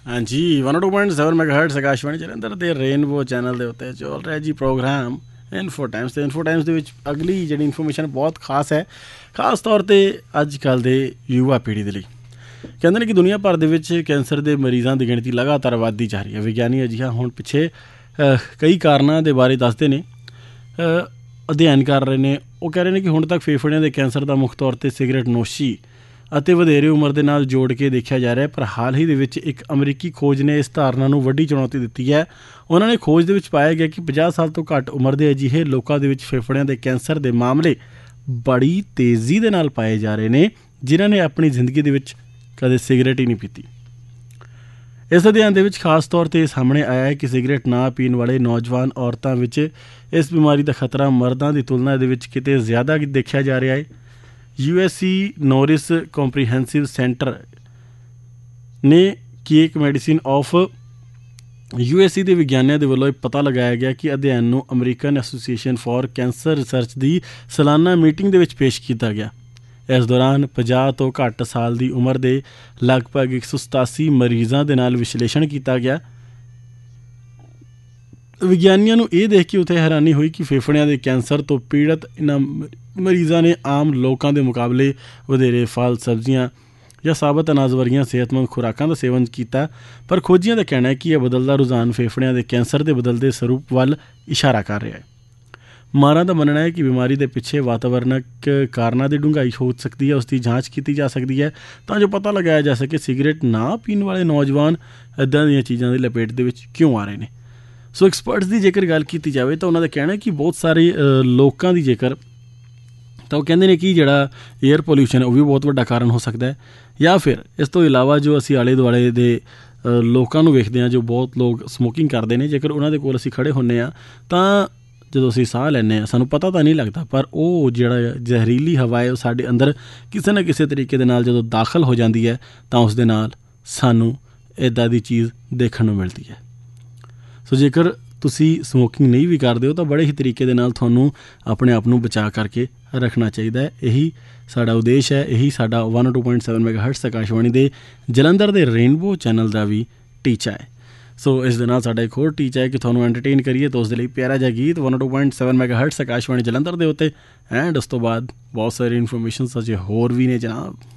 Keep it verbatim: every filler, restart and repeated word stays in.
हाँ जी, one two point seven मैगाहर्ट्ज़ Akashvani Jalandhar ਦੇ rainbow channel ਦੇ ਉੱਤੇ ਚੱਲ ਰਿਹਾ ਜੀ ਪ੍ਰੋਗਰਾਮ ਇਨਫੋ ਟਾਈਮਸ। ਅਤੇ ਇਨਫੋ ਟਾਈਮਸ ਦੇ ਵਿੱਚ ਅਗਲੀ ਜਿਹੜੀ ਇਨਫੋਰਮੇਸ਼ਨ ਬਹੁਤ ਖਾਸ ਹੈ, ਖਾਸ ਤੌਰ 'ਤੇ ਅੱਜ ਕੱਲ੍ਹ ਦੇ ਯੁਵਾ ਪੀੜ੍ਹੀ ਦੇ ਲਈ। ਕਹਿੰਦੇ ਨੇ ਕਿ ਦੁਨੀਆ ਭਰ ਦੇ ਵਿੱਚ ਕੈਂਸਰ ਦੇ ਮਰੀਜ਼ਾਂ ਦੀ ਗਿਣਤੀ ਲਗਾਤਾਰ ਵੱਧਦੀ ਜਾ ਰਹੀ ਹੈ। ਵਿਗਿਆਨੀ ਅਜਿਹਾ ਹੁਣ ਪਿੱਛੇ ਕਈ ਕਾਰਨਾਂ ਦੇ ਬਾਰੇ ਦੱਸਦੇ ਨੇ, ਅਧਿਐਨ ਕਰ ਰਹੇ ਨੇ। ਉਹ ਕਹਿ ਰਹੇ ਨੇ ਕਿ ਹੁਣ ਤੱਕ ਫੇਫੜਿਆਂ ਦੇ ਕੈਂਸਰ ਦਾ ਮੁੱਖ ਤੌਰ 'ਤੇ ਸਿਗਰਟ ਨੋਸ਼ੀ ਅਤੇ ਵਧੇਰੇ ਉਮਰ ਦੇ ਨਾਲ ਜੋੜ ਕੇ ਦੇਖਿਆ ਜਾ ਰਿਹਾ। ਪਰ ਹਾਲ ਹੀ ਦੇ ਵਿੱਚ ਇੱਕ ਅਮਰੀਕੀ ਖੋਜ ਨੇ ਇਸ ਧਾਰਨਾ ਨੂੰ ਵੱਡੀ ਚੁਣੌਤੀ ਦਿੱਤੀ ਹੈ। ਉਹਨਾਂ ਨੇ ਖੋਜ ਦੇ ਵਿੱਚ ਪਾਇਆ ਗਿਆ ਕਿ ਪੰਜਾਹ ਸਾਲ ਤੋਂ ਘੱਟ ਉਮਰ ਦੇ ਅਜਿਹੇ ਲੋਕਾਂ ਦੇ ਵਿੱਚ ਫੇਫੜਿਆਂ ਦੇ ਕੈਂਸਰ ਦੇ ਮਾਮਲੇ ਬੜੀ ਤੇਜ਼ੀ ਦੇ ਨਾਲ ਪਾਏ ਜਾ ਰਹੇ ਨੇ, ਜਿਨ੍ਹਾਂ ਨੇ ਆਪਣੀ ਜ਼ਿੰਦਗੀ ਦੇ ਵਿੱਚ ਕਦੇ ਸਿਗਰਟ ਹੀ ਨਹੀਂ ਪੀਤੀ। ਇਸ ਅਧਿਐਨ ਦੇ ਵਿੱਚ ਖਾਸ ਤੌਰ 'ਤੇ ਸਾਹਮਣੇ ਆਇਆ ਹੈ ਕਿ ਸਿਗਰਟ ਨਾ ਪੀਣ ਵਾਲੇ ਨੌਜਵਾਨ ਔਰਤਾਂ ਵਿੱਚ ਇਸ ਬਿਮਾਰੀ ਦਾ ਖਤਰਾ ਮਰਦਾਂ ਦੀ ਤੁਲਨਾ ਦੇ ਵਿੱਚ ਕਿਤੇ ਜ਼ਿਆਦਾ ਦੇਖਿਆ ਜਾ ਰਿਹਾ ਹੈ। U S C Norris comprehensive centre ਨੇ ਕਿ ਇੱਕ medicine of U S C ਦੇ ਵਿਗਿਆਨੀਆਂ ਦੇ ਵੱਲੋਂ ਇਹ ਪਤਾ ਲਗਾਇਆ ਗਿਆ ਕਿ ਅਧਿਐਨ ਨੂੰ American association for cancer research ਦੀ ਸਾਲਾਨਾ ਮੀਟਿੰਗ ਦੇ ਵਿੱਚ ਪੇਸ਼ ਕੀਤਾ ਗਿਆ। ਇਸ ਦੌਰਾਨ ਪੰਜਾਹ ਤੋਂ ਘੱਟ ਸਾਲ ਦੀ ਉਮਰ ਦੇ ਲਗਭਗ ਇੱਕ ਸੌ ਸਤਾਸੀ ਮਰੀਜ਼ਾਂ ਦੇ ਨਾਲ ਵਿਸ਼ਲੇਸ਼ਣ ਕੀਤਾ ਗਿਆ। ਵਿਗਿਆਨੀਆਂ ਨੂੰ ਇਹ ਦੇਖ ਕੇ ਉੱਥੇ ਹੈਰਾਨੀ ਹੋਈ ਕਿ ਫੇਫੜਿਆਂ ਦੇ ਕੈਂਸਰ ਤੋਂ ਪੀੜਤ ਇਹਨਾਂ ਮਰੀਜ਼ਾਂ ਨੇ ਆਮ ਲੋਕਾਂ ਦੇ ਮੁਕਾਬਲੇ ਵਧੇਰੇ ਫਲ, ਸਬਜ਼ੀਆਂ ਜਾਂ ਸਾਬਤ ਅਨਾਜ ਵਰਗੀਆਂ ਸਿਹਤਮੰਦ ਖੁਰਾਕਾਂ ਦਾ ਸੇਵਨ ਕੀਤਾ। ਪਰ ਖੋਜੀਆਂ ਦਾ ਕਹਿਣਾ ਹੈ ਕਿ ਇਹ ਬਦਲਦਾ ਰੁਝਾਨ ਫੇਫੜਿਆਂ ਦੇ ਕੈਂਸਰ ਦੇ ਬਦਲਦੇ ਸਰੂਪ ਵੱਲ ਇਸ਼ਾਰਾ ਕਰ ਰਿਹਾ ਹੈ। ਮਾਹਰਾਂ ਦਾ ਮੰਨਣਾ ਹੈ ਕਿ ਬਿਮਾਰੀ ਦੇ ਪਿੱਛੇ ਵਾਤਾਵਰਨਕ ਕਾਰਨਾਂ ਦੀ ਡੂੰਘਾਈ ਹੋ ਸਕਦੀ ਹੈ, ਉਸ ਦੀ ਜਾਂਚ ਕੀਤੀ ਜਾ ਸਕਦੀ ਹੈ ਤਾਂ ਜੋ ਪਤਾ ਲਗਾਇਆ ਜਾ ਸਕੇ ਸਿਗਰਟ ਨਾ ਪੀਣ ਵਾਲੇ ਨੌਜਵਾਨ ਇੱਦਾਂ ਦੀਆਂ ਚੀਜ਼ਾਂ ਦੀ ਲਪੇਟ ਦੇ ਵਿੱਚ ਕਿਉਂ ਆ ਰਹੇ ਨੇ। ਸੋ ਐਕਸਪਰਟਸ ਦੀ ਜੇਕਰ ਗੱਲ ਕੀਤੀ ਜਾਵੇ ਤਾਂ ਉਹਨਾਂ ਦਾ ਕਹਿਣਾ ਕਿ ਬਹੁਤ ਸਾਰੇ ਲੋਕਾਂ ਦੀ ਜੇਕਰ ਤਾਂ ਉਹ ਕਹਿੰਦੇ ਨੇ ਕਿ ਜਿਹੜਾ ਏਅਰ ਪੋਲਿਊਸ਼ਨ ਉਹ ਵੀ ਬਹੁਤ ਵੱਡਾ ਕਾਰਨ ਹੋ ਸਕਦਾ ਹੈ। ਜਾਂ ਫਿਰ ਇਸ ਤੋਂ ਇਲਾਵਾ ਜੋ ਅਸੀਂ ਆਲੇ ਦੁਆਲੇ ਦੇ ਲੋਕਾਂ ਨੂੰ ਵੇਖਦੇ ਹਾਂ, ਜੋ ਬਹੁਤ ਲੋਕ ਸਮੋਕਿੰਗ ਕਰਦੇ ਨੇ, ਜੇਕਰ ਉਹਨਾਂ ਦੇ ਕੋਲ ਅਸੀਂ ਖੜ੍ਹੇ ਹੁੰਦੇ ਹਾਂ ਤਾਂ ਜਦੋਂ ਅਸੀਂ ਸਾਹ ਲੈਂਦੇ ਹਾਂ ਸਾਨੂੰ ਪਤਾ ਤਾਂ ਨਹੀਂ ਲੱਗਦਾ, ਪਰ ਉਹ ਜਿਹੜਾ ਜ਼ਹਿਰੀਲੀ ਹਵਾ ਹੈ ਉਹ ਸਾਡੇ ਅੰਦਰ ਕਿਸੇ ਨਾ ਕਿਸੇ ਤਰੀਕੇ ਦੇ ਨਾਲ ਜਦੋਂ ਦਾਖਲ ਹੋ ਜਾਂਦੀ ਹੈ ਤਾਂ ਉਸ ਦੇ ਨਾਲ ਸਾਨੂੰ ਇੱਦਾਂ ਦੀ ਚੀਜ਼ ਦੇਖਣ ਨੂੰ ਮਿਲਦੀ ਹੈ। ਸੋ ਜੇਕਰ ਤੁਸੀਂ ਸਮੋਕਿੰਗ ਨਹੀਂ ਵੀ ਕਰਦੇ ਹੋ ਤਾਂ ਬੜੇ ਹੀ ਤਰੀਕੇ ਦੇ ਨਾਲ ਤੁਹਾਨੂੰ ਆਪਣੇ ਆਪ ਨੂੰ ਬਚਾ ਕਰਕੇ ਰੱਖਣਾ ਚਾਹੀਦਾ ਹੈ। ਇਹੀ ਸਾਡਾ ਉਦੇਸ਼ ਹੈ, ਇਹੀ ਸਾਡਾ one two point seven ਮੈਗਾਹਰਟਜ਼ Akashvani ਦੇ ਜਲੰਧਰ ਦੇ ਰੇਨਬੋ ਚੈਨਲ ਦਾ ਵੀ ਟੀਚਾ ਹੈ। ਸੋ ਇਸ ਦੇ ਨਾਲ ਸਾਡਾ ਇੱਕ ਹੋਰ ਟੀਚਾ ਹੈ ਕਿ ਤੁਹਾਨੂੰ ਐਂਟਰਟੇਨ ਕਰੀਏ, ਤਾਂ ਉਸ ਦੇ ਲਈ ਪਿਆਰਾ ਜਿਹਾ ਗੀਤ one two point seven ਮੈਗਾਹਰਟਜ਼ Akashvani Jalandhar ਦੇ ਉੱਤੇ। ਐਂਡ ਉਸ ਤੋਂ ਬਾਅਦ ਬਹੁਤ ਸਾਰੀ ਇਨਫੋਰਮੇਸ਼ਨ ਅਜੇ ਹੋਰ ਵੀ ਨੇ ਜਨਾਬ।